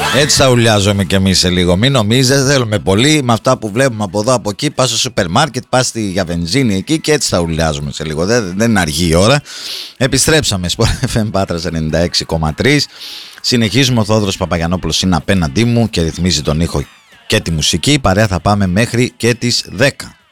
Έτσι θα ουλιάζομαι κι εμείς σε λίγο. Μην νομίζετε, θέλουμε πολύ. Με αυτά που βλέπουμε από εδώ από εκεί, πας στο σούπερ μάρκετ, πας για βενζίνη εκεί και έτσι θα ουλιάζουμε σε λίγο. Δεν είναι αργή η ώρα. Επιστρέψαμε. Sport FM Πάτρας 96,3. Συνεχίζουμε. Ο Θόδωρος Παπαγιαννόπουλος είναι απέναντί μου και ρυθμίζει τον ήχο και τη μουσική. Παρέα θα πάμε μέχρι και τις 10.